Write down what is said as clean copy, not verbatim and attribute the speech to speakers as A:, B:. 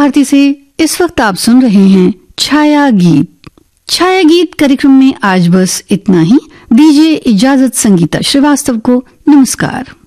A: भारती से इस वक्त आप सुन रहे हैं छाया गीत। छाया गीत कार्यक्रम में आज बस इतना ही। दीजिए इजाजत संगीता श्रीवास्तव को। नमस्कार।